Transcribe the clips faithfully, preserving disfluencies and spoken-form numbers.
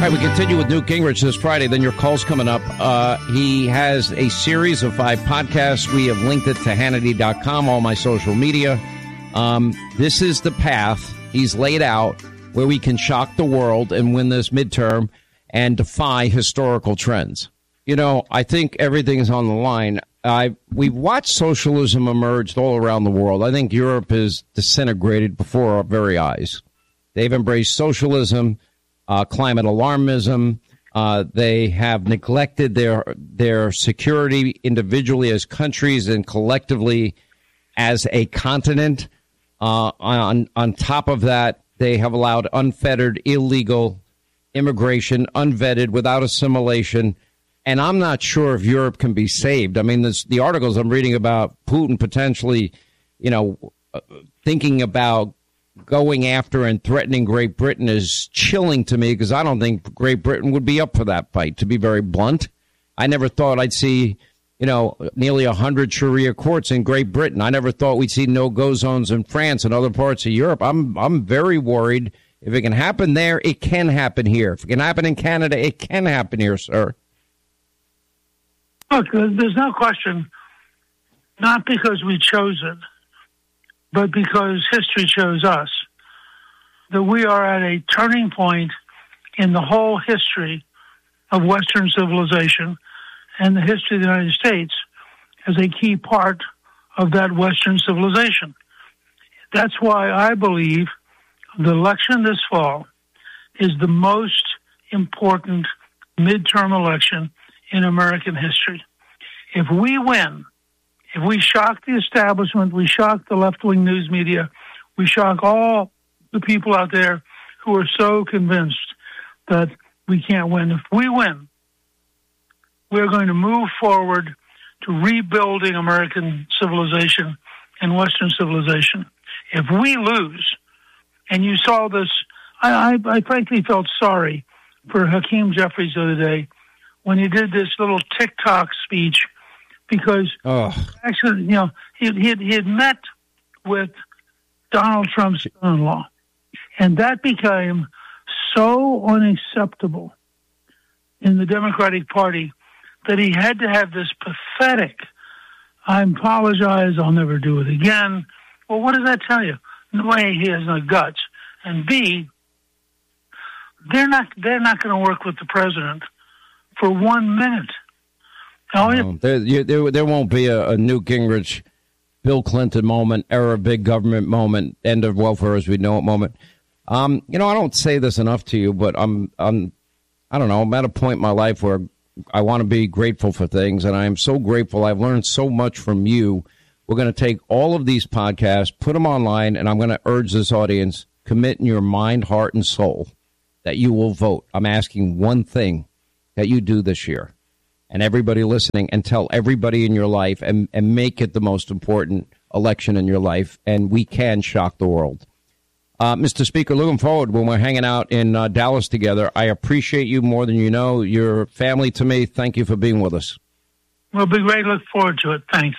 All right, we continue with Newt Gingrich this Friday. Then your call's coming up. Uh, he has a series of five podcasts. We have linked it to Hannity dot com, all my social media. Um, this is the path he's laid out where we can shock the world and win this midterm and defy historical trends. You know, I think everything is on the line. I We've watched socialism emerge all around the world. I think Europe is disintegrated before our very eyes. They've embraced socialism. Uh, climate alarmism. Uh, they have neglected their their security individually as countries and collectively as a continent. Uh, on on top of that, they have allowed unfettered, illegal immigration, unvetted, without assimilation. And I'm not sure if Europe can be saved. I mean, this, the articles I'm reading about Putin potentially, you know, uh, thinking about going after and threatening Great Britain is chilling to me, because I don't think Great Britain would be up for that fight, to be very blunt. I never thought I'd see, you know, nearly one hundred Sharia courts in Great Britain. I never thought we'd see no-go zones in France and other parts of Europe. I'm I'm very worried. If it can happen there, it can happen here. If it can happen in Canada, it can happen here, sir. Look, there's no question, not because we chose it, but because history chose us, that we are at a turning point in the whole history of Western civilization, and the history of the United States as a key part of that Western civilization. That's why I believe the election this fall is the most important midterm election in American history. If we win, if we shock the establishment, we shock the left-wing news media, we shock all the people out there who are so convinced that we can't win. If we win, we're going to move forward to rebuilding American civilization and Western civilization. If we lose, and you saw this, I, I, I frankly felt sorry for Hakeem Jeffries the other day when he did this little TikTok speech, because oh. actually, you know, he, he, had, he had met with Donald Trump's son-in-law, and that became so unacceptable in the Democratic Party that he had to have this pathetic, I apologize, I'll never do it again. Well, what does that tell you? A, he has no guts, and B, they're not they're not going to work with the president for one minute. Oh, no, there, you, there, there won't be a, a Newt Gingrich, Bill Clinton moment, era big government moment, end of welfare as we know it moment. Um, you know, I don't say this enough to you, but I'm, I'm, I don't know, I'm at a point in my life where I want to be grateful for things, and I am so grateful. I've learned so much from you. We're going to take all of these podcasts, put them online, and I'm going to urge this audience, commit in your mind, heart, and soul that you will vote. I'm asking one thing that you do this year. And everybody listening, and tell everybody in your life, and, and make it the most important election in your life, and we can shock the world. Uh, Mister Speaker, looking forward when we're hanging out in uh, Dallas together. I appreciate you more than you know. You're family to me. Thank you for being with us. We'll be great. Look forward to it. Thanks.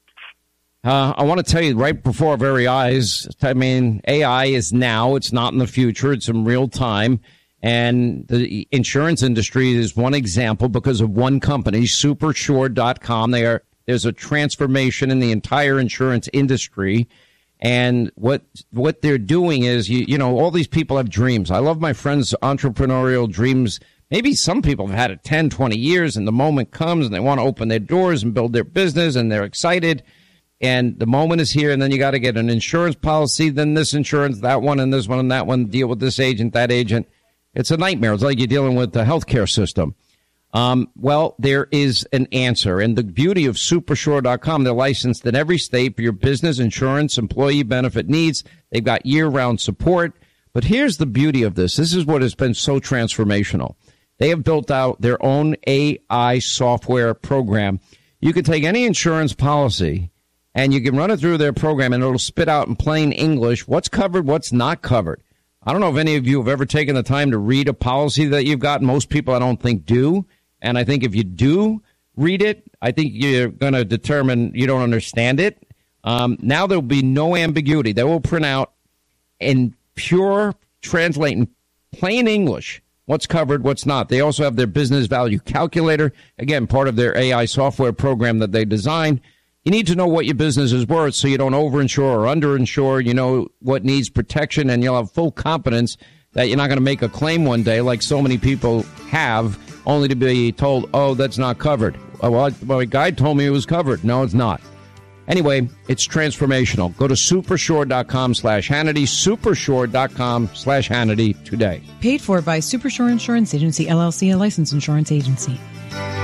Uh, I want to tell you right before our very eyes, I mean, A I is now. It's not in the future. It's in real time. And the insurance industry is one example because of one company, super sure dot com. They are, there's a transformation in the entire insurance industry. And what what they're doing is, you, you know, all these people have dreams. I love my friends' entrepreneurial dreams. Maybe some people have had it ten, twenty years, and the moment comes and they want to open their doors and build their business, and they're excited. And the moment is here, and then you got to get an insurance policy, then this insurance, that one, and this one, and that one, deal with this agent, that agent. It's a nightmare. It's like you're dealing with the healthcare system. Um, well, there is an answer. And the beauty of super sure dot com, they're licensed in every state for your business, insurance, employee benefit needs. They've got year-round support. But here's the beauty of this. This is what has been so transformational. They have built out their own A I software program. You can take any insurance policy, and you can run it through their program, and it'll spit out in plain English what's covered, what's not covered. I don't know if any of you have ever taken the time to read a policy that you've got. Most people, I don't think, do. And I think if you do read it, I think you're going to determine you don't understand it. Um, now there will be no ambiguity. They will print out in pure translating plain English what's covered, what's not. They also have their business value calculator, again, part of their A I software program that they designed. You need to know what your business is worth so you don't overinsure or underinsure. You know what needs protection, and you'll have full confidence that you're not going to make a claim one day like so many people have, only to be told, oh, that's not covered. Oh, well, my guy told me it was covered. No, it's not. Anyway, it's transformational. Go to supershore.com slash Hannity, supershore.com slash Hannity today. Paid for by Supershore Insurance Agency, L L C, a licensed insurance agency.